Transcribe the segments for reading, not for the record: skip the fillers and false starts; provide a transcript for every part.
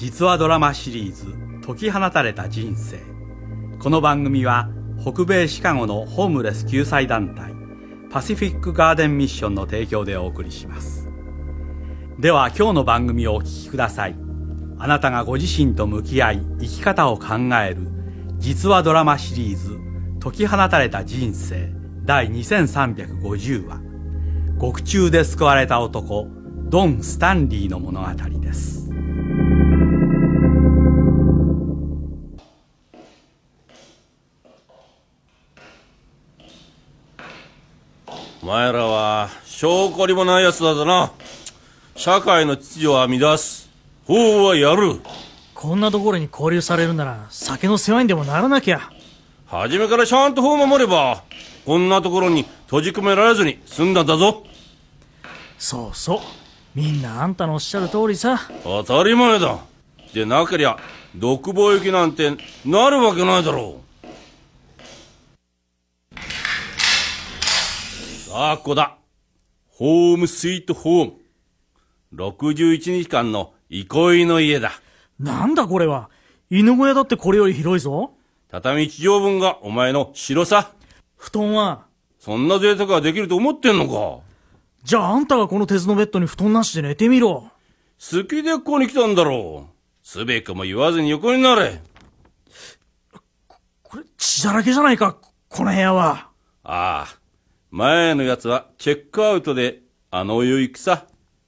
実話ドラマシリーズ解き放たれた人生。この番組は北米シカゴのホームレス救済団体パシフィックガーデンミッションの提供でお送りします。では今日の番組をお聞きください。あなたがご自身と向き合い生き方を考える実話ドラマシリーズ解き放たれた人生第2350話、獄中で救われた男ドン・スタンリーの物語です。 お前らは証拠りもないやつだな。社会の秩序は乱す、法はやる。 こんなところに拘留されるなら酒の世話にでもならなきゃ。 初めからちゃんと法を守ればこんなところに閉じ込められずに済んだんだぞ。 そうそう、みんなあんたのおっしゃる通りさ。 当たり前だ。でなけりゃ独房行きなんてなるわけないだろう。さあここだ。ホームスイートホーム。61日間の憩いの家だ。 なんだこれは。犬小屋だってこれより広いぞ。 畳1畳分がお前の城さ。 布団はそんな贅沢ができると思ってんのか。 じゃああんたがこの鉄のベッドに布団なしで寝てみろ。 好きでここに来たんだろう。すべかも言わずに横になれ。 これ血だらけじゃないか、この部屋は。 ああ、前のやつはチェックアウトであの世行くさ。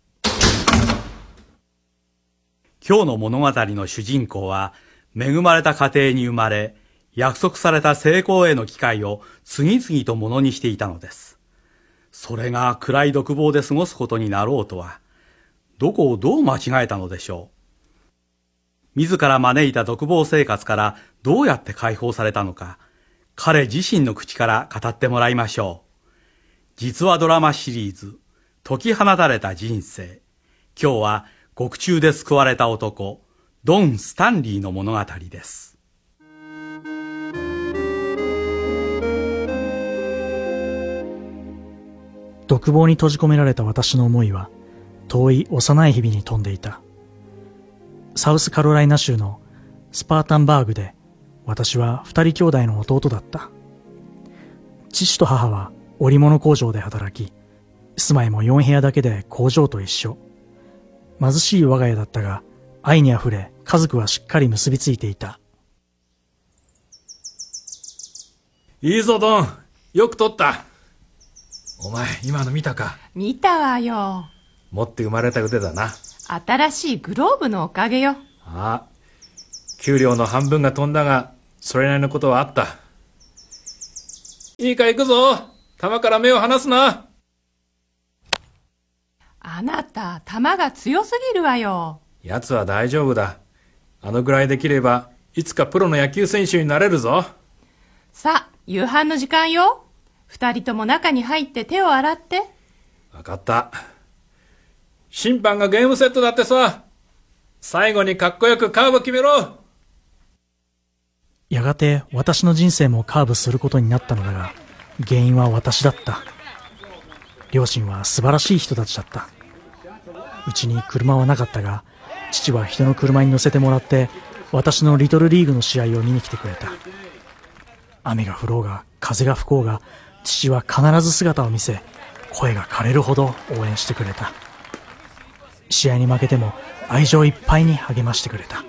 今日の物語の主人公は恵まれた家庭に生まれ、約束された成功への機会を次々とものにしていたのです。それが暗い独房で過ごすことになろうとは、どこをどう間違えたのでしょう。自ら招いた独房生活からどうやって解放されたのか、彼自身の口から語ってもらいましょう。実話ドラマシリーズ解き放たれた人生。今日は獄中で救われた男ドン・スタンリーの物語です。 独房に閉じ込められた私の思いは遠い幼い日々に飛んでいた。サウスカロライナ州のスパータンバーグで私は2人兄弟の弟だった。父と母は織物工場で働き、住まいも4部屋だけで工場と一緒。貧しい我が家だったが、愛にあふれ家族はしっかり結びついていた。 いいぞドン、よく撮った。お前今の見たか。 見たわよ。 持って生まれた腕だな。 新しいグローブのおかげよ。 ああ、給料の半分が飛んだがそれなりのことはあった。いいか行くぞ。弾から目を離すな。 あなた球が強すぎるわよ。 奴は大丈夫だ。あのぐらいできればいつかプロの野球選手になれるぞ。 さあ夕飯の時間よ。2人とも中に入って手を洗って。 分かった。審判がゲームセットだってさ。最後にかっこよくカーブ決めろ。 やがて私の人生もカーブすることになったのだが、原因は私だった。両親は素晴らしい人たちだった。うちに車はなかったが、父は人の車に乗せてもらって私のリトルリーグの試合を見に来てくれた。雨が降ろうが風が吹こうが、父は必ず姿を見せ、声が枯れるほど応援してくれた。試合に負けても愛情いっぱいに励ましてくれた。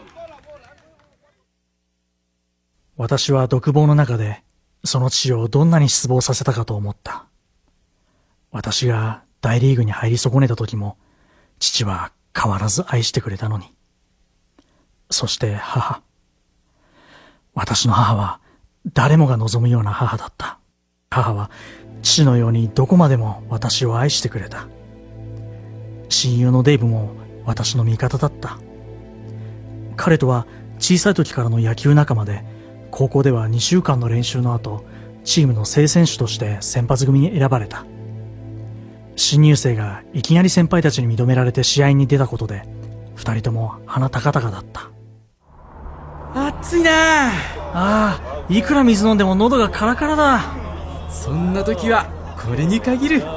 私は独房の中でその父をどんなに失望させたかと思った。私が大リーグに入り損ねた時も父は変わらず愛してくれたのに。そして母。私の母は誰もが望むような母だった。母は父のようにどこまでも私を愛してくれた。親友のデイブも私の味方だった。彼とは小さい時からの野球仲間で、高校では2週間の練習の後、チームの正選手として先発組に選ばれた。新入生がいきなり先輩たちに認められて試合に出たことで、2人とも鼻高々だった。 暑いなあ。 ああ、いくら水飲んでも喉がカラカラだ。 そんな時はこれに限る。ほ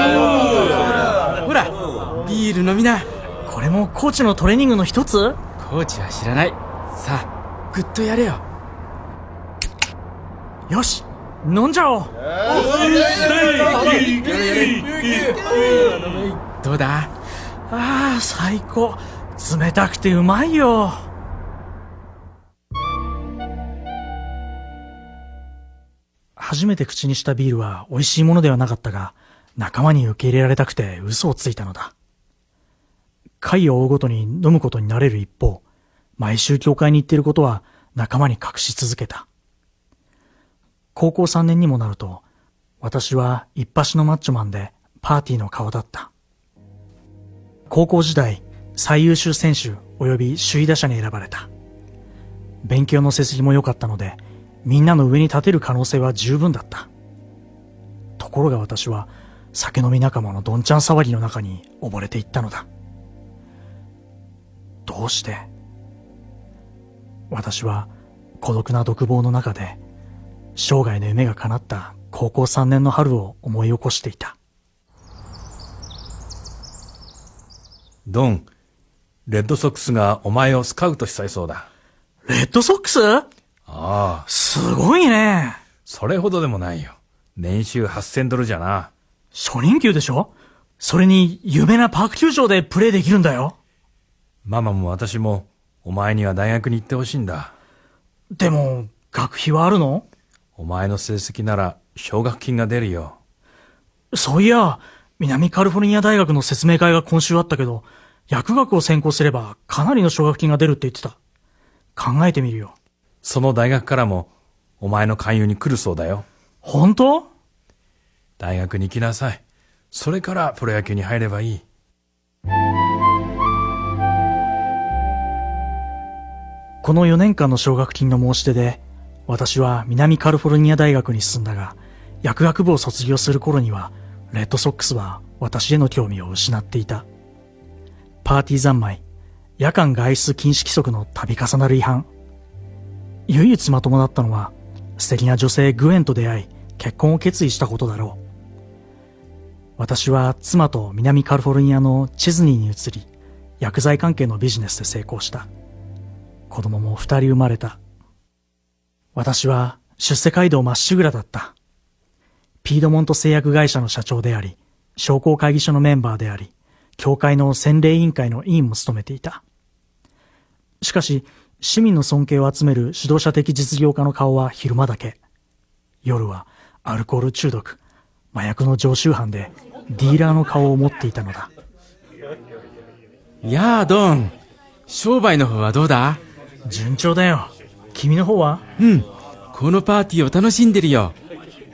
らビール飲みな。 これもコーチのトレーニングの一つ？ こコーチは知らない。さあ、ぐっとやれよ。 よし、飲んじゃおう。 どうだ？ ああ、最高。冷たくてうまいよ。初めて口にしたビールは美味しいものではなかったが、仲間に受け入れられたくて嘘をついたのだ。回を追うごとに飲むことになれる一方、毎週教会に行っていることは仲間に隠し続けた。高校3年にもなると、私は一発のマッチョマンでパーティーの顔だった。高校時代、最優秀選手及び首位打者に選ばれた。勉強の成績も良かったので、みんなの上に立てる可能性は十分だった。ところが私は酒飲み仲間のどんちゃん騒ぎの中に溺れていったのだ。どうして？私は孤独な独房の中で生涯の夢が叶った高校3年の春を思い起こしていた。 ドン、レッドソックスがお前をスカウトしたいそうだ。 レッドソックス？ ああ、 すごいね。 それほどでもないよ。年収$8000じゃな。 初任給でしょ？それに有名なパーク球場でプレーできるんだよ。 ママも私もお前には大学に行ってほしいんだ。 でも、学費はあるの？ お前の成績なら奨学金が出るよ。 そういや、南カリフォルニア大学の説明会が今週あったけど、薬学を専攻すればかなりの奨学金が出るって言ってた。考えてみるよ。 その大学からもお前の勧誘に来るそうだよ。 本当？ 大学に行きなさい。それからプロ野球に入ればいい。 この4年間の奨学金の申し出で、私は南カリフォルニア大学に進んだが、薬学部を卒業する頃には、レッドソックスは私への興味を失っていた。パーティー三昧、夜間外出禁止規則の度重なる違反。唯一まともだったのは、素敵な女性グエンと出会い、結婚を決意したことだろう。私は妻と南カリフォルニアのチェズニーに移り、薬剤関係のビジネスで成功した。子供も2人生まれた。私は出世街道まっしぐらだった。ピードモント製薬会社の社長であり、商工会議所のメンバーであり、協会の洗礼委員会の委員も務めていた。しかし、市民の尊敬を集める指導者的実業家の顔は昼間だけ。夜はアルコール中毒、麻薬の常習犯でディーラーの顔を持っていたのだ。 やあ、ドン。商売の方はどうだ？ 順調だよ。君の方は？ このパーティーを楽しんでるよ。